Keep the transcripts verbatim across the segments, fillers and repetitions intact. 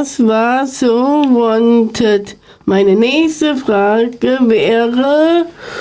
Das war so wanted. Meine nächste Frage wäre,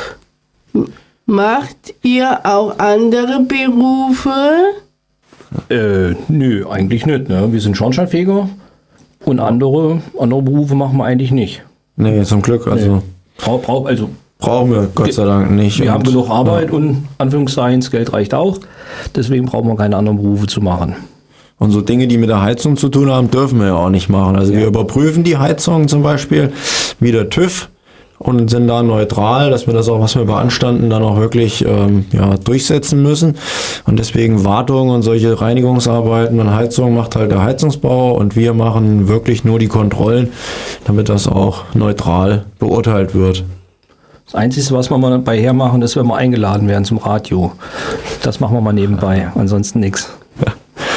macht ihr auch andere Berufe? Äh, nö, eigentlich nicht. Ne? Wir sind Schornsteinfeger und andere, andere Berufe machen wir eigentlich nicht. Nee, zum Glück. Also, nee. Brauch, brauch, also brauchen wir Gott sei Dank nicht. Wir und, haben genug Arbeit ja. und Anführungszeichen, das Geld reicht auch. Deswegen brauchen wir keine anderen Berufe zu machen. Und so Dinge, die mit der Heizung zu tun haben, dürfen wir ja auch nicht machen. Also ja. wir überprüfen die Heizung zum Beispiel wie der TÜV und sind da neutral, dass wir das auch, was wir beanstanden, dann auch wirklich ähm, ja, durchsetzen müssen. Und deswegen Wartung und solche Reinigungsarbeiten und Heizung macht halt der Heizungsbau und wir machen wirklich nur die Kontrollen, damit das auch neutral beurteilt wird. Das Einzige, was wir mal bei hermachen, ist, wenn wir eingeladen werden zum Radio. Das machen wir mal nebenbei, ansonsten nichts. Ja.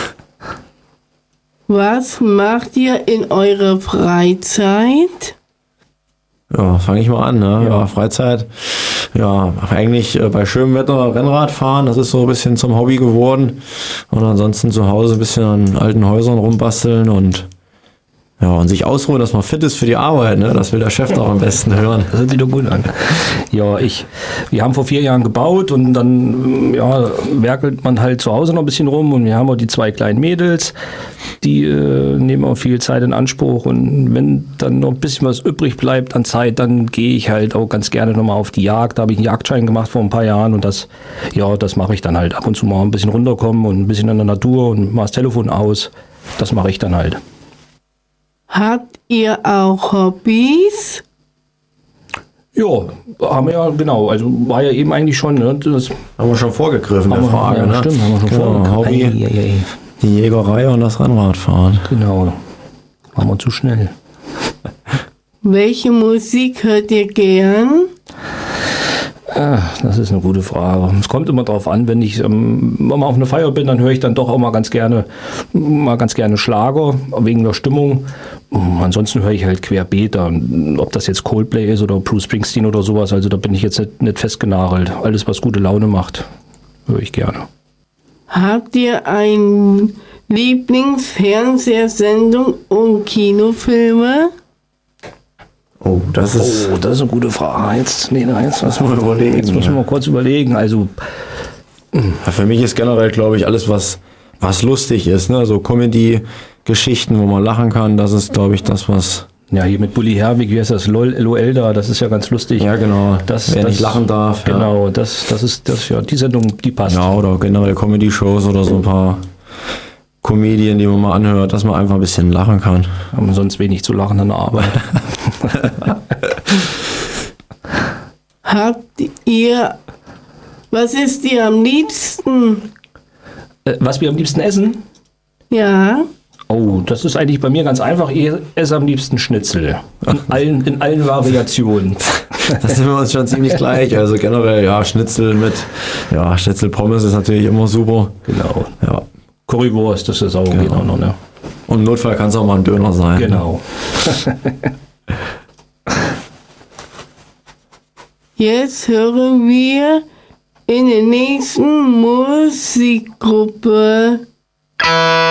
Was macht ihr in eurer Freizeit? Ja, fange ich mal an. Ne? Ja. Ja, Freizeit. Ja, eigentlich äh, bei schönem Wetter Rennrad fahren, das ist so ein bisschen zum Hobby geworden. Und ansonsten zu Hause ein bisschen an alten Häusern rumbasteln und ja, und sich ausruhen, dass man fit ist für die Arbeit, ne? Das will der Chef doch am besten hören. Das hört sich doch gut an. Ja, ich, wir haben vor vier Jahren gebaut und dann ja, werkelt man halt zu Hause noch ein bisschen rum und wir haben auch die zwei kleinen Mädels, die äh, nehmen auch viel Zeit in Anspruch und wenn dann noch ein bisschen was übrig bleibt an Zeit, dann gehe ich halt auch ganz gerne nochmal auf die Jagd. Da habe ich einen Jagdschein gemacht vor ein paar Jahren und das, ja, das mache ich dann halt ab und zu mal ein bisschen runterkommen und ein bisschen in der Natur und mal das Telefon aus. Das mache ich dann halt. Habt ihr auch Hobbys? Ja, haben wir ja, genau. Also war ja eben eigentlich schon, ne, das haben wir schon vorgegriffen, der wir, Frage. Ja, ne? Stimmt, haben wir schon genau, vorgegriffen. Hobby, ei, ei, ei. die Jägerei und das Rennradfahren. Genau, waren wir zu schnell. Welche Musik hört ihr gern? Das ist eine gute Frage. Es kommt immer darauf an, wenn ich ähm, mal auf einer Feier bin, dann höre ich dann doch auch mal ganz gerne, mal ganz gerne Schlager, wegen der Stimmung. Ansonsten höre ich halt querbeet, ob das jetzt Coldplay ist oder Bruce Springsteen oder sowas. Also da bin ich jetzt nicht, nicht festgenagelt. Alles, was gute Laune macht, höre ich gerne. Habt ihr eine Lieblingsfernsehsendung und Kinofilme? Oh, das ist, oh, das ist eine gute Frage. Jetzt, nee, nein, jetzt müssen wir überlegen. Jetzt müssen wir mal kurz überlegen. Also, ja, für mich ist generell, glaube ich, alles, was, was lustig ist, ne? So Comedy-Geschichten, wo man lachen kann, das ist, glaube ich, das, was... Ja, hier mit Bully Herwig, wie heißt das? LOL, LOL da, das ist ja ganz lustig. Ja, genau. Das, Wer das, nicht lachen darf. Genau, ja. das, das ist, das, ja, die Sendung, die passt. Ja, oder generell Comedy-Shows oder so ein paar Comedien, die man mal anhört, dass man einfach ein bisschen lachen kann. Haben sonst wenig zu lachen an der Arbeit. Habt ihr, was ist dir am liebsten? Äh, was wir am liebsten essen? Ja. Oh, das ist eigentlich bei mir ganz einfach. Ich esse am liebsten Schnitzel. In allen, in allen Variationen. Da sind wir uns schon ziemlich gleich. Also generell, ja, Schnitzel mit, ja, Schnitzel-Pommes ist natürlich immer super. Genau. Ja. Currywurst, das ist auch genau. geht auch noch, ne? Und im Notfall kann es auch mal ein Döner sein. Genau. Jetzt hören wir in der nächsten Musikgruppe